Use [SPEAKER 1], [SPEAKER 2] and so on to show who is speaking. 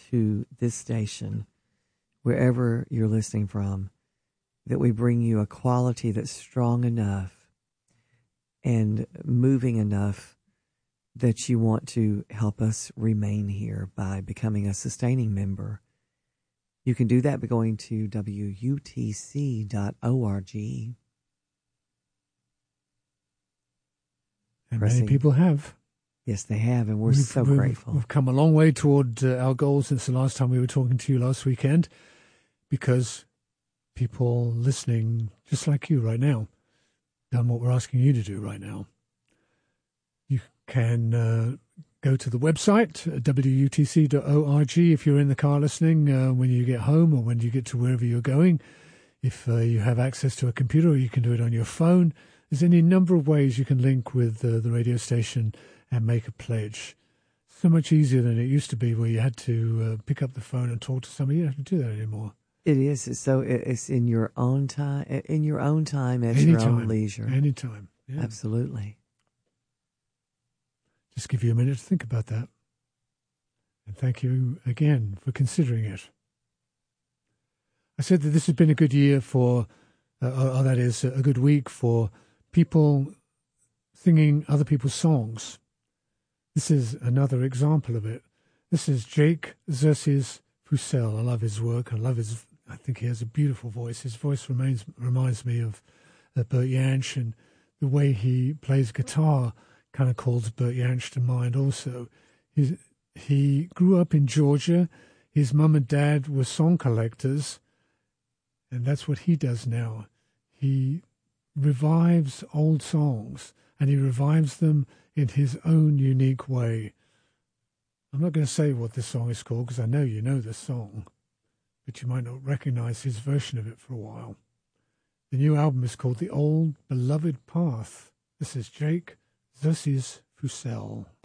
[SPEAKER 1] to this station, wherever you're listening from, that we bring you a quality that's strong enough and moving enough that you want to help us remain here by becoming a sustaining member. You can do that by going to WUTC.org.
[SPEAKER 2] And many people have.
[SPEAKER 1] Yes, they have, and we're so grateful.
[SPEAKER 2] We've come a long way toward our goal since the last time we were talking to you last weekend, because people listening, just like you right now, done what we're asking you to do right now. You can go to the website, WUTC.org, if you're in the car listening when you get home or when you get to wherever you're going. If you have access to a computer, or you can do it on your phone. There's any number of ways you can link with the radio station and make a pledge. So much easier than it used to be, where you had to pick up the phone and talk to somebody. You don't have to do that anymore.
[SPEAKER 1] It is. So it's in your own time, at your own leisure.
[SPEAKER 2] Anytime. Yeah.
[SPEAKER 1] Absolutely.
[SPEAKER 2] Just give you a minute to think about that. And thank you again for considering it. I said that this has been a good year for, that is, a good week for people singing other people's songs. This is another example of it. This is Jake Xerxes Fusel. I love his work. I think he has a beautiful voice. His voice reminds me of Bert Jansch, and the way he plays guitar kind of calls Bert Jansch to mind also. He grew up in Georgia. His mum and dad were song collectors, and that's what he does now. He revives old songs, and he revives them in his own unique way. I'm not going to say what this song is called, because I know you know this song, but you might not recognize his version of it for a while. The new album is called The Old Beloved Path. This is Jake Xerxes Fusel.